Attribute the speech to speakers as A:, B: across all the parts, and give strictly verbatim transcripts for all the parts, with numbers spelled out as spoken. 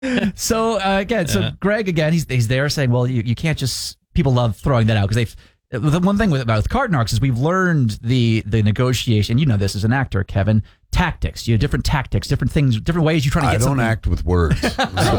A: So uh, again, so
B: Yeah.
A: Greg again, he's he's there saying, well, you, you can't just. People love throwing that out because they've. The one thing with about Card Narcs is we've learned the the negotiation. You know this as an actor, Kevin. Tactics. You have different tactics, different things, different ways you're trying to
C: I
A: get
C: don't
A: something.
C: act with words. So.
B: He's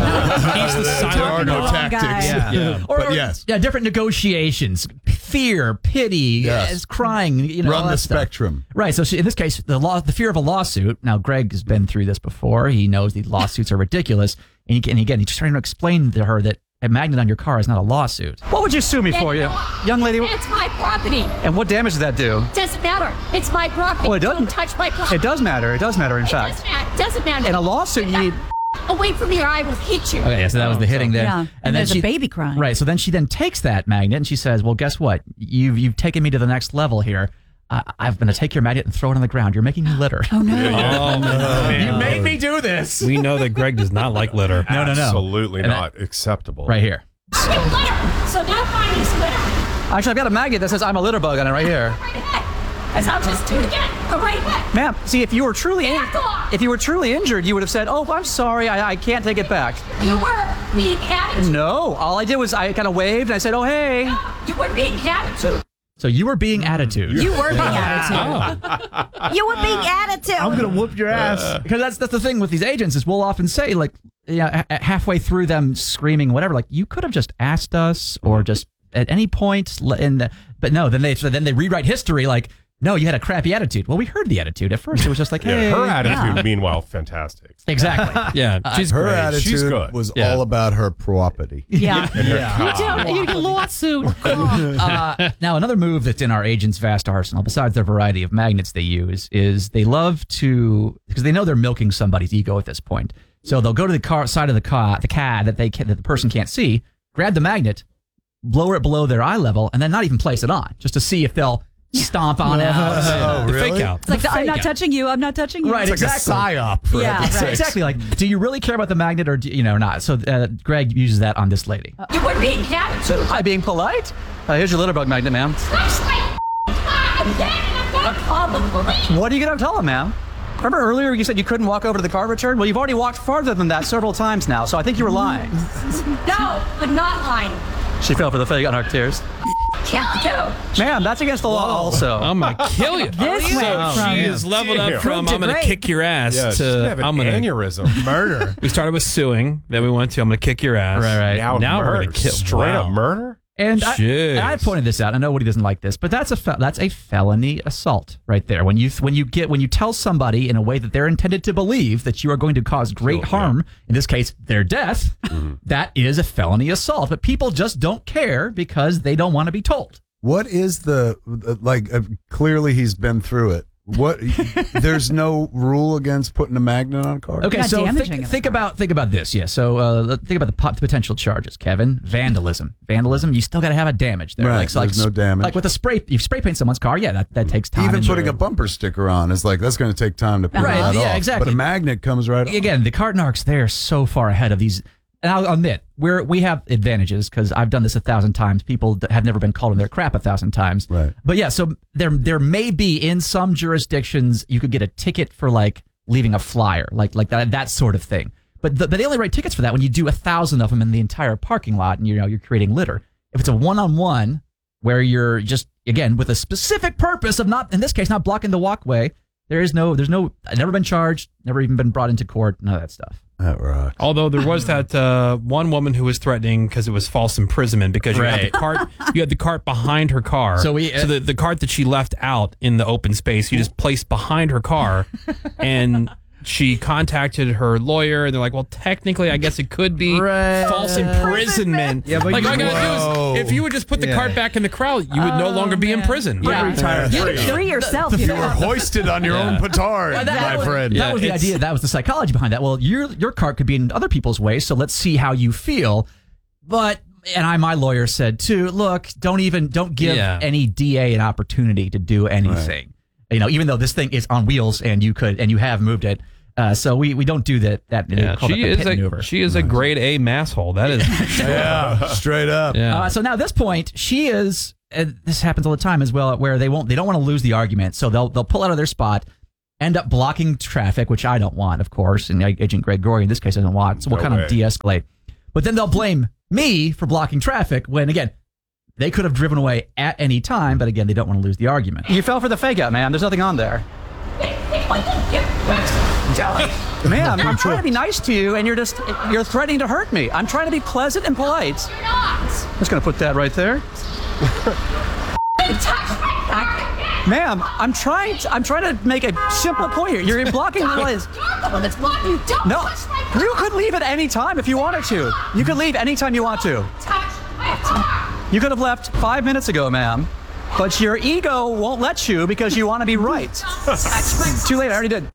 B: the
C: There are
B: silent
C: no
D: wrong
C: tactics.
D: guy.
B: Yeah. Yeah.
A: Or,
C: But
A: or-
C: yes.
A: yeah, different negotiations, fear, pity,
C: Yes.
A: yes. crying. You know, all
C: Run
A: that
C: the
A: stuff.
C: spectrum.
A: Right. So she, in this case, the law, the fear of a lawsuit. Now, Greg has been through this before. He knows these lawsuits are ridiculous, and, he, and again, he's just trying to explain to her that a magnet on your car is not a lawsuit.
E: What would you sue me for, you young lady?
F: It's my property.
E: And what damage does that do?
F: Doesn't matter. It's my property.
E: Well, it doesn't-
F: Don't touch my property.
E: It does matter. It does matter, in
F: It
E: fact.
F: doesn't matter. Doesn't matter.
E: In a lawsuit, you need.
F: Away from here, I will hit you.
A: Okay, yeah, so that was the hitting there.
D: Yeah, and
A: then
D: there's a
A: she,
D: baby crying.
A: Right. So then she then takes that magnet and she says, well, guess what? You've, you've taken me to the next level here. I, I'm going to take your magnet and throw it on the ground. You're making me litter.
D: Oh, no.
B: Oh, man.
A: You made me do this.
B: We know that Greg does not like litter.
A: No, no, no.
G: Absolutely
A: And
G: not acceptable.
A: Right here.
F: You litter. So now mine is litter.
E: Actually, I've got a magnet that says I'm a litter bug on it right here.
F: Right ahead. As I'll just do it again. Go right ahead.
E: Ma'am, see, if you were truly in,
F: Back off.
E: if you were truly injured, you would have said, "Oh, I'm sorry, I, I can't take it back."
F: You were being attitude.
E: No, all I did was I kind of waved and I said, "Oh, hey."
F: You were being attitude.
A: So you were being attitude.
D: You were being attitude. You were being attitude.
H: I'm gonna whoop your ass.
A: Because that's that's the thing with these agents is we'll often say like, yeah, ha- halfway through them screaming whatever, like you could have just asked us or just at any point, l- in the, but no, then they so then they rewrite history like, no, you had a crappy attitude. Well, we heard the attitude at first. It was just like, hey,
G: Yeah, her attitude,
D: Yeah.
G: meanwall, fantastic.
A: exactly.
B: Yeah, she's
C: Her
B: great.
C: attitude
G: She's good.
C: was
B: Yeah.
C: all about her property.
D: Yeah.
A: You get a lawsuit. uh, now, another move that's in our agents' vast arsenal, besides the variety of magnets they use, is they love to because they know they're milking somebody's ego at this point. So they'll go to the car side of the car, the C A D that they can, that the person can't see, grab the magnet, lower it below their eye level, and then not even place it on, just to see if they'll stomp on out.
C: Oh,
B: The
C: really?
B: fake out.
D: It's like, the, I'm
A: fake
D: not
A: out.
D: touching you. I'm not touching you.
A: Right,
C: It's like
A: exactly.
C: a psyop. For
D: Yeah,
C: heaven's
D: right.
C: sakes.
A: Exactly. Like, do you really care about the magnet or do you know not? So uh, Greg uses that on this lady.
F: You were being attitude.
E: Am I being polite? Uh, here's your litter bug magnet, ma'am.
F: Slash my I'm dead and I'm gonna call the police.
E: What are you going to tell him, ma'am? Remember earlier you said you couldn't walk over to the car return? Well, you've already walked farther than that several times now, so I think you were lying.
F: No, but not lying.
E: She fell for the fake unarked tears.
F: Can't do.
E: Ma'am, that's against the law also.
B: I'm gonna kill you.
D: This
B: so
D: went from-
B: she is leveled
G: Damn.
B: up from
D: Good to
B: I'm gonna
D: great.
B: kick your ass
G: Yeah, she's
B: to
G: gonna have an
B: I'm gonna
G: aneurysm.
H: Murder.
B: We started with suing, then we went to I'm gonna kick your ass.
A: Right, right.
G: Now,
B: Now we're
G: murder.
B: gonna kill.
G: Straight
B: Wow.
G: up murder?
A: And I,
B: Jeez.
A: and I pointed this out. I know Woody doesn't like this, but that's a fe- that's a felony assault right there. When you when you get when you tell somebody in a way that they're intended to believe that you are going to cause great
G: Sure,
A: harm, in this case their death,
G: Mm-hmm.
A: that is a felony assault. But people just don't care because they don't want to be told.
C: What is the like? Uh, clearly, he's been through it. What? There's no rule against putting a magnet on a car.
A: Okay,
D: Not
A: so
D: damaging
A: think,
D: it.
A: think about think about this. Yeah, so uh, let- think about the, pot, the potential charges, Kevin. Vandalism, vandalism. You still got to have a damage there.
C: Right,
A: Like, so like,
C: there's no
A: sp-
C: damage.
A: Like with a spray, you spray paint someone's car. Yeah, that, that takes time.
C: Even
A: and-
C: putting a bumper sticker on is like that's going to take time to put
A: Right,
C: that
A: yeah,
C: off.
A: exactly.
C: But a magnet comes right off.
A: Again, the Card Narcs, they're so far ahead of these. And I'll admit, we're, we have advantages because I've done this a thousand times. People that have never been called on their crap a thousand times.
C: Right.
A: But yeah, so there there may be in some jurisdictions you could get a ticket for like leaving a flyer, like like that that sort of thing. But the, but they only write tickets for that when you do a thousand of them in the entire parking lot, and you know you're creating litter. If it's a one-on-one where you're just again with a specific purpose of not, in this case, not blocking the walkway, there is no there's no never been charged, never even been brought into court, none of that stuff.
C: That rocks.
B: Although there was that uh, one woman who was threatening because it was false imprisonment because you had
A: Right.
B: the cart you had the cart behind her car.
A: So we-
B: so the, the cart that she left out in the open space, you just placed behind her car, and she contacted her lawyer, and they're like, "Well, technically, I guess it could be
A: Right.
B: false imprisonment."
H: Yeah, but
B: like
H: you-
B: all I gotta
C: Whoa.
B: do is if you would just put the
H: Yeah.
B: cart back in the cart, you would no longer be in prison.
A: Yeah.
H: Retire
D: You
H: free.
D: can free yourself. You
C: You were
D: know.
C: hoisted on your
B: Yeah.
C: own petard,
A: Well, that-
C: my
A: that-
C: friend.
A: That
B: Yeah,
A: was the
B: it's-
A: idea. That was the psychology behind that. Well, your your cart could be in other people's way, so let's see how you feel. But and I, my lawyer said too. Look, don't even don't give
B: Yeah.
A: any D A an opportunity to do anything. You know, even though this thing is on wheels and you could and you have moved it. Uh, so we, we don't do that. That
B: Yeah,
A: call that
B: she
A: the
B: is
A: pit maneuver.
B: a she is a grade A masshole. That is
C: Yeah, straight up.
B: yeah.
A: Uh, so now at this point, she is. And this happens all the time as well, where they won't, they don't want to lose the argument, so they'll they'll pull out of their spot, end up blocking traffic, which I don't want, of course, and Agent Greg Gorey in this case doesn't want, so we'll
G: No
A: kind
G: way.
A: of de-escalate. But then they'll blame me for blocking traffic when, again, they could have driven away at any time, but again, they don't want to lose the argument.
E: You fell for the fake out, man. There's nothing on there. Ma'am, I'm trying to be nice to you, and you're just, you're threatening to hurt me. I'm trying to be pleasant and polite.
F: You're not.
E: I'm just going to put that right there.
F: Touch my back.
E: Ma'am, I'm trying to, I'm trying to make a simple point here. You're blocking the lanes.
F: You're the one that's blocking. You don't
E: No,
F: touch my car.
E: you could leave at any time if you wanted to. You could leave anytime you want to.
F: Touch my car.
E: You could have left five minutes ago, ma'am. But your ego won't let you because you want to be right.
F: Touch my
E: Too late, I already did.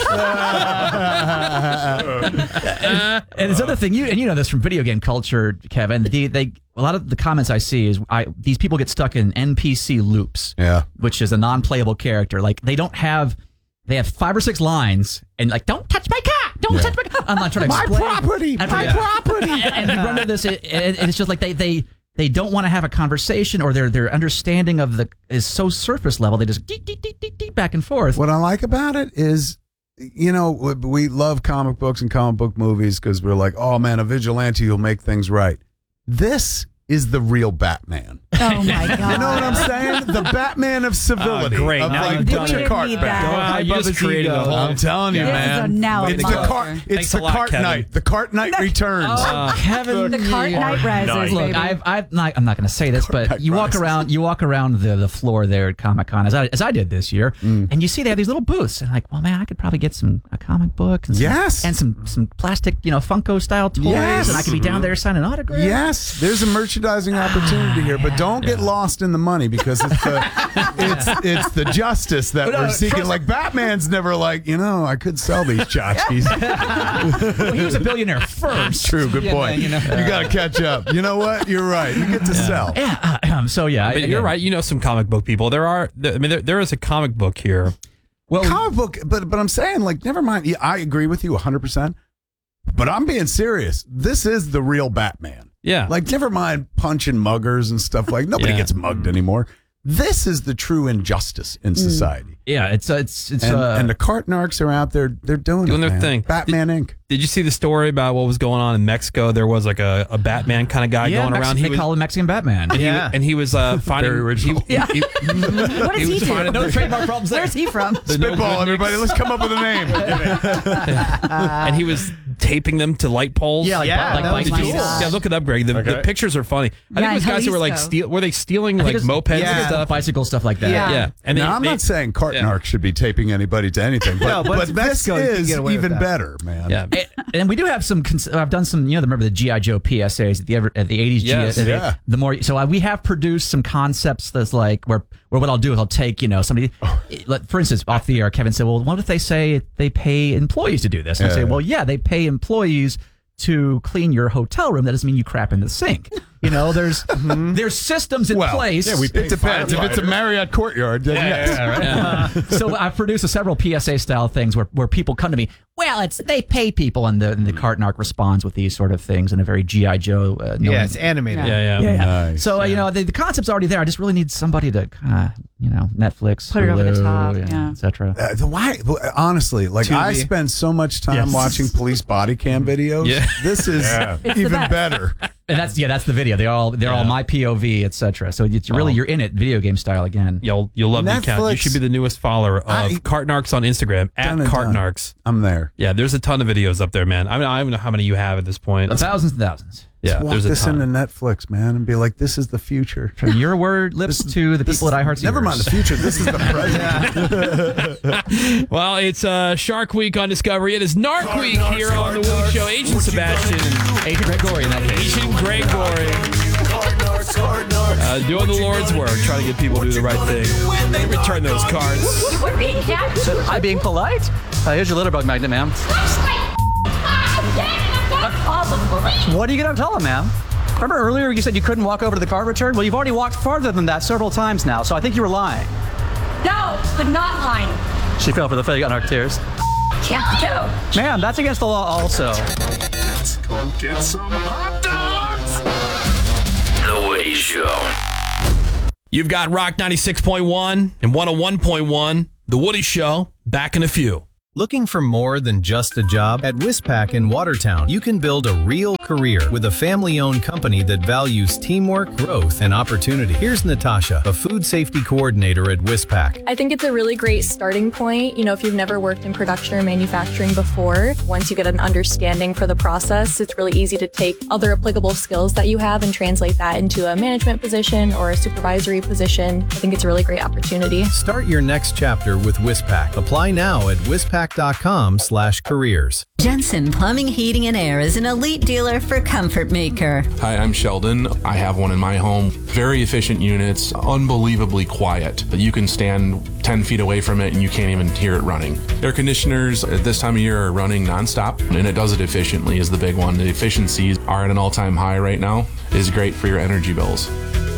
A: And this other thing, you and you know this from video game culture, Kevin. They, they a lot of the comments I see is I these people get stuck in N P C loops,
C: Yeah.
A: which is a non-playable character. Like they don't have, they have five or six lines, and like, don't touch my car, don't
C: Yeah.
A: touch my car. I'm not trying to
C: My
A: explain.
C: property,
A: I'm
C: my
A: trying-
C: property.
A: And, and you run into this, it, and it's just like they they. They don't want to have a conversation, or their their understanding of the is so surface level. They just deep, deep, deep, deep, deep back and forth.
C: What I like about it is, you know, we- we love comic books and comic book movies because we're like, oh man, a vigilante will make things right. This is the real Batman.
D: Oh my God.
C: You know what I'm saying? The Batman of civility.
B: Oh, great.
C: Of
B: Now
C: like,
B: you've
C: put
B: done
C: your
D: it.
C: cart
D: We didn't
C: back.
D: need that.
B: Wow, you just created a whole.
C: I'm telling you,
D: This is
C: man.
D: a now
C: It's
D: a
C: the
D: monster.
C: cart. It's
B: Thanks
C: the
B: a lot,
C: cart
B: Kevin.
C: night. The cart night returns.
A: Oh, Kevin,
D: The cart night rises,
G: Nice.
A: Look,
D: baby.
A: I've, I've not, I'm not going to say this,
C: Night
A: but you walk
C: rises.
A: around, you walk around the, the floor there at Comic Con, as I, as I did this year,
C: Mm.
A: and you see they have these little booths, and like, well, man, I could probably get some a comic book, and some,
C: Yes.
A: and some some plastic, you know, Funko style toys,
C: Yes.
A: and I could be down there signing autographs.
C: Yes, there's a merchandising opportunity here, but don't get lost in the money because it's the it's it's the justice that
A: No,
C: we're seeking.
A: trust-
C: Like Batman's never like, you know, I could sell these tchotchkes.
A: Well, he was a billionaire first.
C: True, good
A: Yeah,
C: point.
A: you
C: You,
A: know.
C: got to catch up. You know what? You're right. You get to sell.
A: Yeah. uh, um, so yeah,
B: But
A: I-
B: you're
A: again,
B: right. You know some comic book people. There are. I mean, there, there is a comic book here.
A: Well,
C: Comic book, but but I'm saying like, never mind. Yeah, I agree with you one hundred percent. But I'm being serious. This is the real Batman.
B: Yeah.
C: Like, never mind punching muggers and stuff. Like, nobody
B: Yeah.
C: gets mugged anymore. This is the true injustice in society.
A: yeah, it's uh, it's it's
C: And,
A: uh,
C: and the cart narcs are out there. They're doing,
B: Doing
C: it,
B: their
C: man.
B: thing.
C: Batman Incorporated.
B: Did you see the story about what was going on in Mexico? There was like a, a Batman kind of guy
A: yeah,
B: going
A: Mex-
B: around.
A: They
B: He was,
A: call him Mexican Batman.
B: and, he,
G: Yeah.
B: and he was uh, finding.
C: Very original.
B: He, he,
D: What does
B: he
D: he,
B: was
D: do?
B: finding
A: No trademark problems there.
D: Where's he from?
C: Spitball, everybody. Let's come up with a name.
B: and he was taping them to light poles.
A: Yeah, like,
G: Yeah,
A: like
G: that
A: bike
G: was
B: Did you-
G: cool.
A: lanes.
B: yeah, look it up, Greg. The, the
G: Okay.
B: pictures are funny. I
D: Yeah,
B: think those
D: in
B: guys who were like
D: Jalisco.
B: steal, were they stealing
A: I
B: like
A: think it's-
B: mopeds
G: yeah.
B: and stuff?
A: bicycle stuff like that.
D: Yeah.
B: Yeah, and
C: now,
B: they,
C: I'm
B: they-
C: not saying cart
B: yeah.
C: narcs should be taping anybody to anything, but,
G: No, but it's
C: this
G: Mexico, you can
C: is
G: get away with
C: even
G: that.
C: better, man.
B: Yeah.
A: And, and we do have some. cons- I've done some. You know, remember the G I Joe P S As at the ever, at the eighties.
B: Yes.
A: G I,
C: Yeah.
A: The more so, I, we have produced some concepts that's like where where what I'll do is I'll take you know somebody. Like, for instance, off the air, Kevin said, "Well, what if they say they pay employees to do this?" And I
C: Yeah,
A: say,
C: yeah.
A: "Well, yeah, they pay employees to clean your hotel room. That doesn't mean you crap in the sink. You know, there's there's systems in
C: Well,
A: place.
C: yeah, we it depends. If it's a Marriott Courtyard, then yes.
A: So I've produced several P S A style things where, where people come to me. Well, it's they pay people, and the and the cart narc responds with these sort of things in a very G I Joe. Uh,
G: Yeah,
A: knowing-
G: it's animated.
B: yeah, yeah.
A: yeah, yeah.
C: Nice,
A: So uh, you know the, the concept's already there. I just really need somebody to kind of you know Netflix,
D: Put it over the
A: Hulu,
D: top, yeah.
A: et cetera.
C: Uh, the why? Honestly, like I
G: Tubi.
C: spend so much time
A: Yes.
C: watching police body cam videos.
B: Yeah.
C: This is
D: It's the
C: even
D: best.
C: better.
A: And that's yeah, that's the video. They're all they're all
B: Yeah.
A: my P O V, et cetera. So it's really
B: Oh.
A: you're in it, video game style again.
B: You'll you'll love the account. You
C: Netflix-
B: should be the newest follower of
C: I-
B: Cartnarks on Instagram at
C: Done and done.
B: Cartnarks.
C: I'm there.
B: Yeah, there's a ton of videos up there, man. I mean, I don't know how many you have at this point.
A: Thousands and thousands.
B: Yeah,
C: Walk
B: there's a
C: this
B: ton.
C: into Netflix, man, and be like, "This is the future."
A: From your word lips to the people at iHeart's
C: Never
A: ears.
C: mind the future. This is the present.
B: Well, it's uh, Shark Week on Discovery. It is Narc Week here on the Woody Show. Agent Sebastian and
A: Agent Gregory in that case.
B: Agent Gregory uh, doing the Lord's work, trying to get people to do the right thing and return those cards.
F: You were being captured.
E: I being polite? Uh, here's your litter bug magnet, ma'am.
F: Touch my I'm dead. I'm gonna call the police.
E: What are you going to tell him, ma'am? Remember earlier you said you couldn't walk over to the car return? Well, you've already walked farther than that several times now, so I think you were lying.
F: No, but not lying.
E: She fell for the fake narc tears.
F: Can't do.
E: Ma'am, that's against the law also.
H: The Woody Show.
B: You've got Rock ninety-six point one and one oh one point one, The Woody Show. Back in a few.
G: Looking for more than just a job? At Wispac in Watertown, you can build a real career with a family-owned company that values teamwork, growth, and opportunity. Here's Natasha, a food safety coordinator at Wispac.
I: I think it's a really great starting point. You know, if you've never worked in production or manufacturing before, once you get an understanding for the process, it's really easy to take other applicable skills that you have and translate that into a management position or a supervisory position. I think it's a really great opportunity.
G: Start your next chapter with Wispac. Apply now at wispac dot com slash careers.
J: Jensen Plumbing, Heating, and Air is an elite dealer for Comfort Maker.
K: Hi, I'm Sheldon. I have one in my home. Very efficient units, unbelievably quiet. You can stand ten feet away from it and you can't even hear it running. Air conditioners at this time of year are running nonstop, and it does it efficiently is the big one. The efficiencies are at an all-time high right now. It is great for your energy bills.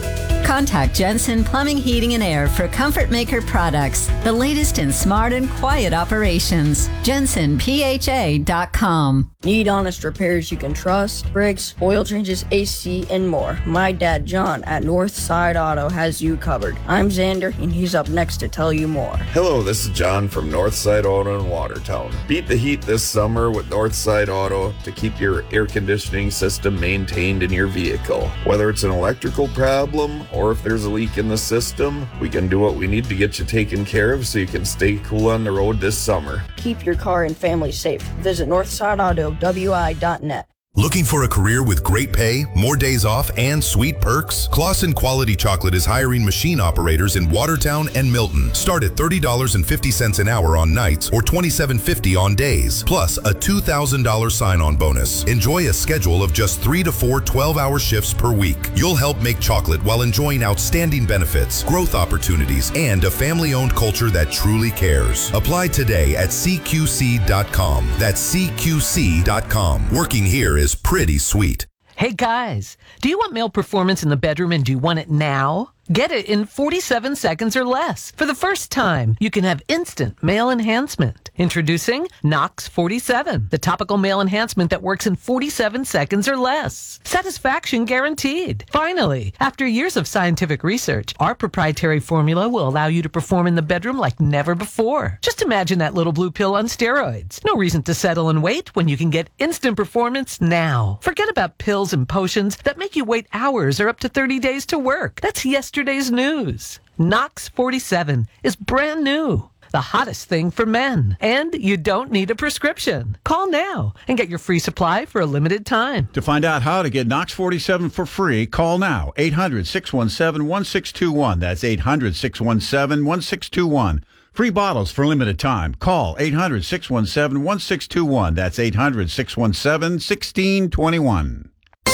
J: Contact Jensen Plumbing, Heating, and Air for Comfort Maker products, the latest in smart and quiet operations. Jensen P H A dot com.
L: Need honest repairs you can trust? Brakes, oil changes, A C, and more. My dad, John, at Northside Auto has you covered. I'm Xander, and he's up next to tell you more.
M: Hello, this is John from Northside Auto in Watertown. Beat the heat this summer with Northside Auto to keep your air conditioning system maintained in your vehicle. Whether it's an electrical problem or if there's a leak in the system, we can do what we need to get you taken care of so you can stay cool on the road this summer.
L: Keep your car and family safe. Visit Northside Auto W I dot net.
N: Looking for a career with great pay, more days off, and sweet perks? Claussen Quality Chocolate is hiring machine operators in Watertown and Milton. Start at thirty dollars and fifty cents an hour on nights or twenty-seven fifty on days, plus a two thousand dollars sign-on bonus. Enjoy a schedule of just three to four twelve-hour shifts per week. You'll help make chocolate while enjoying outstanding benefits, growth opportunities, and a family-owned culture that truly cares. Apply today at C Q C dot com. That's C Q C dot com. Working here is pretty sweet.
O: Hey guys, do you want male performance in the bedroom and do you want it now? Get it in forty-seven seconds or less. For the first time, you can have instant male enhancement. Introducing Nox forty-seven, the topical male enhancement that works in forty-seven seconds or less. Satisfaction guaranteed. Finally, after years of scientific research, our proprietary formula will allow you to perform in the bedroom like never before. Just imagine that little blue pill on steroids. No reason to settle and wait when you can get instant performance now. Forget about pills and potions that make you wait hours or up to thirty days to work. That's yesterday's news. Nox forty-seven is brand new. The hottest thing for men. And you don't need a prescription. Call now and get your free supply for a limited time.
P: To find out how to get Nox forty-seven for free, call now. eight hundred, six one seven, one six two one. That's eight hundred, six one seven, one six two one. Free bottles for limited time. Call eight hundred, six one seven, one six two one. That's eight hundred, six one seven, one six two one.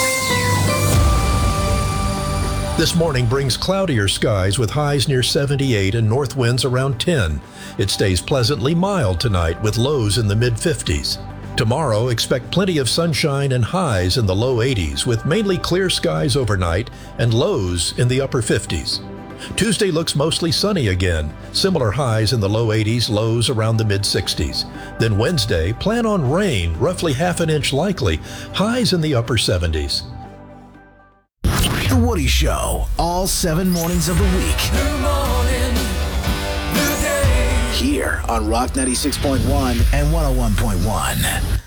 Q: This morning brings cloudier skies with highs near seventy-eight and north winds around ten. It stays pleasantly mild tonight with lows in the mid fifties. Tomorrow, expect plenty of sunshine and highs in the low eighties with mainly clear skies overnight and lows in the upper fifties. Tuesday looks mostly sunny again, similar highs in the low eighties, lows around the mid sixties. Then Wednesday, plan on rain, roughly half an inch likely, highs in the upper seventies.
R: The Woody Show, all seven mornings of the week.
S: Good morning, good day.
R: Here on Rock ninety-six point one and one oh one point one.